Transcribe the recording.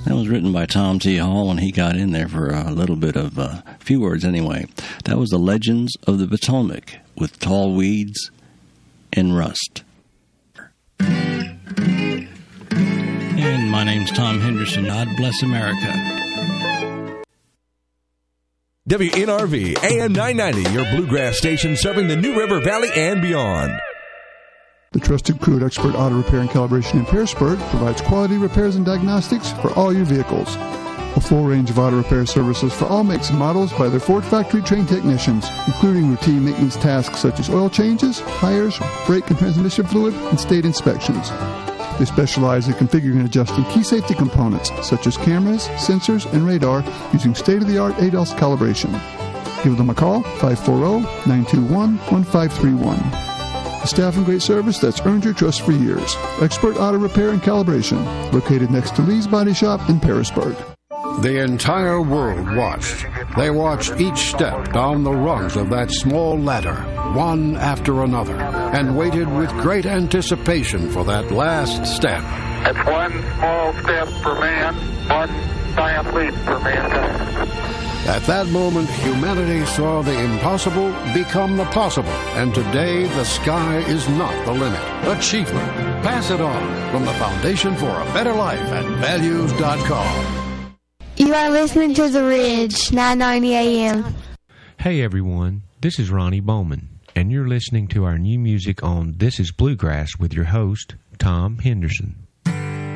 That was written by Tom T. Hall, and he got in there for a little bit of a few words anyway. That was the Legends of the Potomac with Tall Weeds and Rust. And my name's Tom Henderson. God bless America. WNRV AM 990, your bluegrass station serving the New River Valley and beyond. The trusted crew at Expert Auto Repair and Calibration in Pearisburg provides quality repairs and diagnostics for all your vehicles. A full range of auto repair services for all makes and models by their Ford factory-trained technicians, including routine maintenance tasks such as oil changes, tires, brake and transmission fluid, and state inspections. They specialize in configuring and adjusting key safety components such as cameras, sensors, and radar using state-of-the-art ADAS calibration. Give them a call, 540-921-1531. A staff and great service that's earned your trust for years. Expert Auto Repair and Calibration, located next to Lee's Body Shop in Pearisburg. The entire world watched. They watched each step down the rungs of that small ladder, one after another, and waited with great anticipation for that last step. It's one small step for man, one giant leap for mankind. At that moment, humanity saw the impossible become the possible, and today the sky is not the limit. Achievement. Pass it on from the Foundation for a Better Life at values.com. You are listening to The Ridge, 990 AM. Hey everyone, this is Ronnie Bowman, and you're listening to our new music on This is Bluegrass with your host, Tom Henderson.